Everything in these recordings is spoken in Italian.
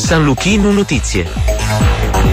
San Luchino Notizie.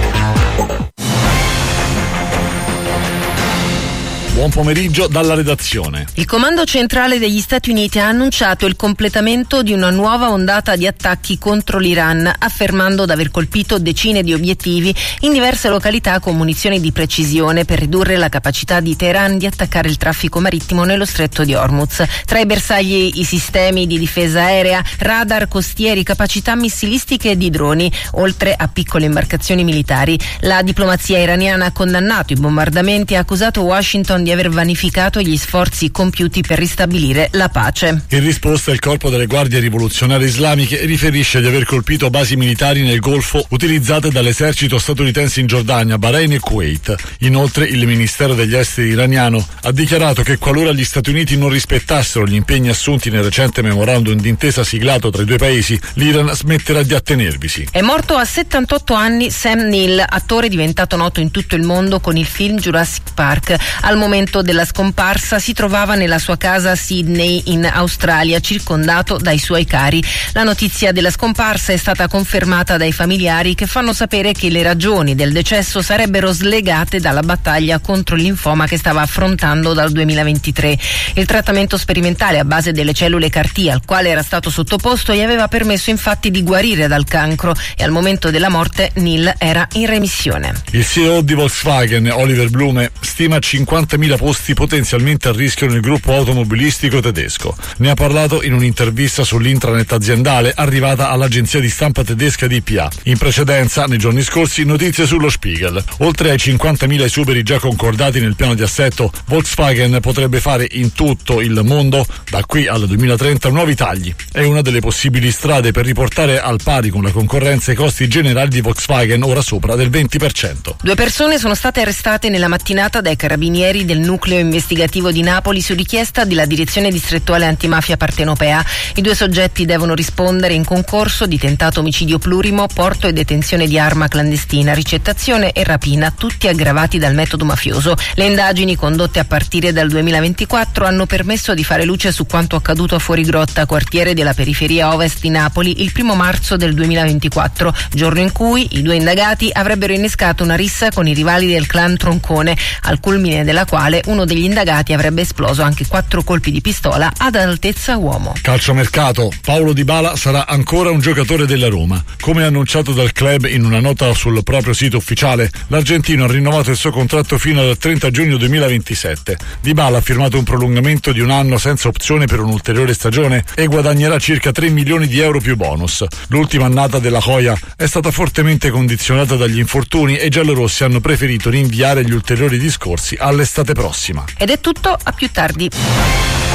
Buon pomeriggio dalla redazione. Il Comando Centrale degli Stati Uniti ha annunciato il completamento di una nuova ondata di attacchi contro l'Iran, affermando di aver colpito decine di obiettivi in diverse località con munizioni di precisione per ridurre la capacità di Teheran di attaccare il traffico marittimo nello stretto di Hormuz. Tra i bersagli i sistemi di difesa aerea, radar costieri, capacità missilistiche e di droni, oltre a piccole imbarcazioni militari. La diplomazia iraniana ha condannato i bombardamenti e ha accusato Washington di aver vanificato gli sforzi compiuti per ristabilire la pace. In risposta il corpo delle guardie rivoluzionarie islamiche riferisce di aver colpito basi militari nel Golfo utilizzate dall'esercito statunitense in Giordania, Bahrain e Kuwait. Inoltre il Ministero degli Esteri iraniano ha dichiarato che qualora gli Stati Uniti non rispettassero gli impegni assunti nel recente memorandum d'intesa siglato tra i due paesi, l'Iran smetterà di attenervisi. È morto a 78 anni Sam Neill, attore diventato noto in tutto il mondo con il film Jurassic Park. Al momento della scomparsa si trovava nella sua casa a Sydney in Australia, circondato dai suoi cari. La notizia della scomparsa è stata confermata dai familiari, che fanno sapere che le ragioni del decesso sarebbero slegate dalla battaglia contro il linfoma che stava affrontando dal 2023. Il trattamento sperimentale a base delle cellule CAR-T al quale era stato sottoposto gli aveva permesso infatti di guarire dal cancro e al momento della morte Neill era in remissione. Il CEO di Volkswagen, Oliver Blume, stima 50.000 posti potenzialmente a rischio nel gruppo automobilistico tedesco. Ne ha parlato in un'intervista sull'intranet aziendale arrivata all'agenzia di stampa tedesca DPA. In precedenza, nei giorni scorsi, notizie sullo Spiegel. Oltre ai 50.000 esuberi già concordati nel piano di assetto, Volkswagen potrebbe fare in tutto il mondo, da qui al 2030, nuovi tagli. È una delle possibili strade per riportare al pari con la concorrenza i costi generali di Volkswagen, ora sopra del 20%. 2 persone sono state arrestate nella mattinata dai carabinieri del nucleo investigativo di Napoli su richiesta della direzione distrettuale antimafia partenopea. I 2 soggetti devono rispondere in concorso di tentato omicidio plurimo, porto e detenzione di arma clandestina, ricettazione e rapina, tutti aggravati dal metodo mafioso. Le indagini condotte a partire dal 2024 hanno permesso di fare luce su quanto accaduto a Fuorigrotta, quartiere della periferia ovest di Napoli, il 1 marzo del 2024, giorno in cui i 2 indagati avrebbero innescato una rissa con i rivali del clan Troncone, al culmine della quale uno degli indagati avrebbe esploso anche 4 colpi di pistola ad altezza uomo. Calciomercato. Paulo Dybala sarà ancora un giocatore della Roma. Come annunciato dal club in una nota sul proprio sito ufficiale, l'argentino ha rinnovato il suo contratto fino al 30 giugno 2027. Dybala ha firmato un prolungamento di 1 anno senza opzione per un'ulteriore stagione e guadagnerà circa 3 milioni di euro più bonus. L'ultima annata della Joya è stata fortemente condizionata dagli infortuni e i giallorossi hanno preferito rinviare gli ulteriori discorsi all'estate prossima. Ed è tutto, a più tardi.